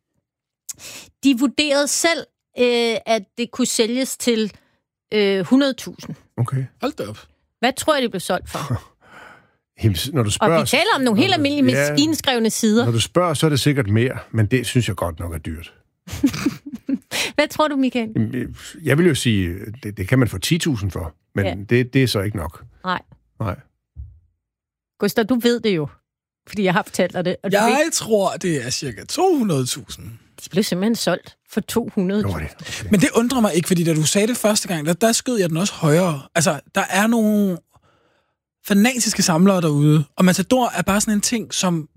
B: De vurderede selv, øh, at det kunne sælges til øh, hundrede tusind.
D: Okay.
A: Hold da op.
B: Hvad tror jeg, det blev solgt for?
D: Jamen, når du spørger,
B: og vi taler om nogle helt almindelige ja, maskinskrevne sider.
D: Når du spørger, så er det sikkert mere, men det synes jeg godt nok er dyrt.
B: Hvad tror du, Michael?
D: Jeg vil jo sige, det, det kan man få ti tusind for, men ja. det, det er så ikke nok.
B: Nej.
D: Nej.
B: Gustav, du ved det jo, fordi jeg har fortalt dig det. Og
A: jeg
B: ved...
A: tror, det er cirka to hundrede tusind.
B: Det blev simpelthen solgt for to hundrede tusind.
A: Okay. Men det undrer mig ikke, fordi da du sagde det første gang, der, der skød jeg den også højere. Altså, der er nogle fanatiske samlere derude, og Matador er bare sådan en ting, som...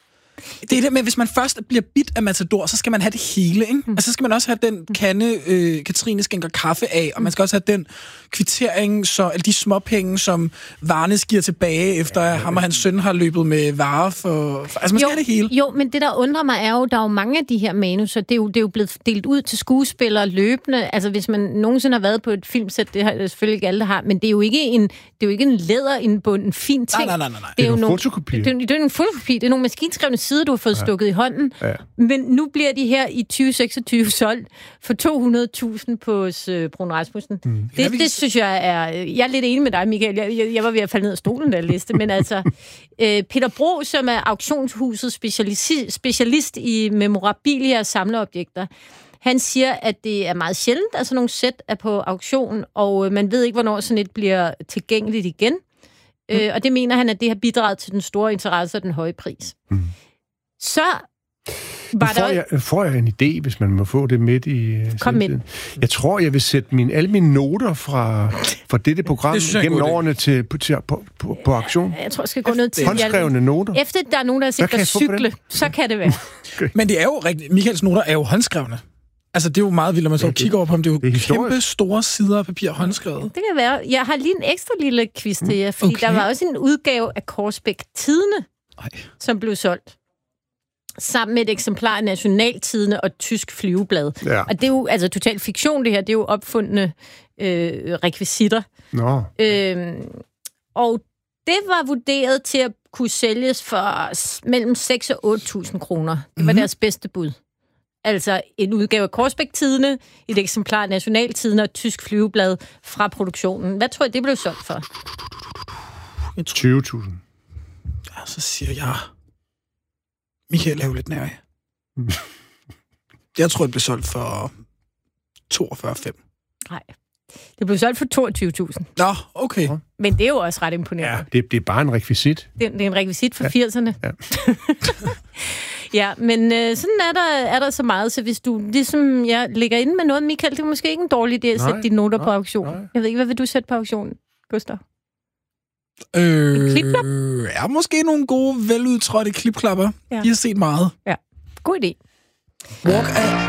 A: Det er det med, hvis man først bliver bit af Matador, så skal man have det hele, ikke? Mm. Altså, så skal man også have den kande, øh, Katrine skænker kaffe af, og man skal også have den kvittering, så, eller de småpenge, som Varnes giver tilbage, efter at ham og hans søn har løbet med varer for... for altså, man skal
B: jo,
A: have det hele.
B: Jo, men det, der undrer mig, er jo, der er jo mange af de her manuser, det er jo, det er jo blevet delt ud til skuespillere løbende. Altså, hvis man nogensinde har været på et filmsæt, det har det selvfølgelig ikke alle, der har, men det er jo ikke en, det er jo ikke en læderindbunden fin ting.
A: Nej, nej, nej, nej.
B: Det er jo
D: nogle
B: fotokopi. Det, det er jo en fotokopi. Det er nogle maskinskrevne sider, du har fået ja. stukket i hånden. Ja. Men nu bliver de her i tyve seksogtyve solgt for to hundrede tusind på uh, Bruun Rasmussen. Mm. Det, det, det synes jeg er... Jeg er lidt enig med dig, Michael. Jeg, jeg, jeg var ved at falde ned af stolen, der liste. Men altså, øh, Peter Bro, som er auktionshusets specialist, specialist i memorabilia og samleobjekter, han siger, at det er meget sjældent, at sådan nogle sæt er på auktion, og man ved ikke, hvornår sådan et bliver tilgængeligt igen. Mm. Øh, og det mener han, at det har bidraget til den store interesse og den høje pris. Mm. Så var
D: får, der... jeg, får jeg en idé, hvis man må få det midt i...
B: Kom med.
D: Jeg tror, jeg vil sætte mine, alle mine noter fra, fra dette program det gennem årene til, på, til, på, på, på aktion.
B: Jeg tror, jeg skal gå ned til...
D: Håndskrevne noter.
B: Efter der er nogen, der har set dig cykle, så kan det være.
A: Okay. Men det er jo rigtigt. Michaels noter er jo håndskrevne. Altså, det er jo meget vildt, når man så kigger over på dem. Det er jo det er kæmpe store sider af papir håndskrevet.
B: Det kan være. Jeg har lige en ekstra lille quiz til jer, fordi okay. der var også en udgave af Korsbæk Tidende, Ej. som blev solgt. Sammen med et eksemplar af Nationaltidende og Tysk Flyveblad. Ja. Og det er jo altså total fiktion, det her. Det er jo opfundne øh, rekvisitter.
D: Nå.
B: Øhm, og det var vurderet til at kunne sælges for mellem seks og otte tusind kroner. Det var mm-hmm. deres bedste bud. Altså en udgave af Korsbæk Tidende, et eksemplar af Nationaltidende og Tysk Flyveblad fra produktionen. Hvad tror jeg, det blev solgt for?
D: tyve tusind.
A: Ja, så siger jeg... Michael er jo lidt nær. Jeg tror, det blev solgt for toogfyrre komma fem.
B: Nej. Det blev solgt for toogtyve tusind.
A: Nå, okay.
B: Men det er jo også ret imponerende.
D: Ja, det, det er bare en rekvisit.
B: Det, det er en rekvisit fra ja. firserne.
D: Ja.
B: Ja, men øh, sådan er der, er der så meget, så hvis du ligesom ja, ligger inde med noget, Michael, det er måske ikke en dårlig idé at sætte dine noter nej, på auktion. Nej. Jeg ved ikke, hvad vil du sætte på auktionen, Gustav?
A: Øh, ja, måske nogle gode, veludtrådte klipklapper. Ja. I har set meget.
B: Ja, god idé.
A: Walk af.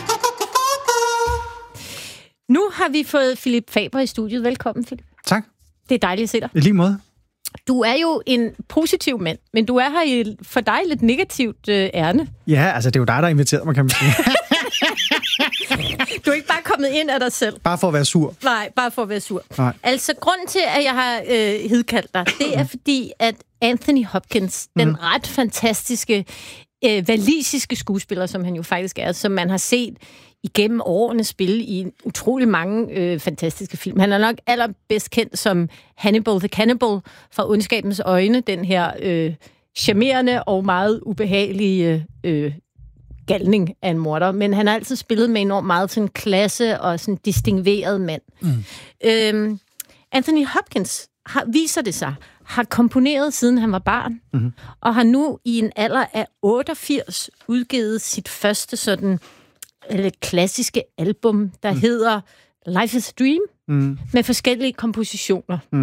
B: Nu har vi fået Philip Faber i studiet. Velkommen, Philip.
I: Tak.
B: Det er dejligt at se dig.
I: I lige måde.
B: Du er jo en positiv mand, men du er her i, for dig lidt negativt øh, ærne.
I: Ja, altså det er jo dig, der inviterede mig, kan man sige.
B: Du er ikke bare kommet ind af dig selv.
I: Bare for at være sur?
B: Nej, bare for at være sur.
I: Nej.
B: Altså, grunden til, at jeg har øh, hidkaldt dig, det er fordi, at Anthony Hopkins, mm. den ret fantastiske øh, walisiske skuespiller, som han jo faktisk er, som man har set igennem årene spille i utrolig mange øh, fantastiske film. Han er nok allerbedst kendt som Hannibal the Cannibal fra Ondskabens Øjne, den her øh, charmerende og meget ubehagelige øh, galning af en morder. Men han har altid spillet med enormt meget sådan klasse og sådan distingveret mand. Mm. Øhm, Anthony Hopkins, har, viser det sig, har komponeret siden han var barn, mm-hmm. og har nu i en alder af otteogfirs udgivet sit første sådan eller klassiske album, der mm. hedder Life is a Dream, mm. med forskellige kompositioner. Mm.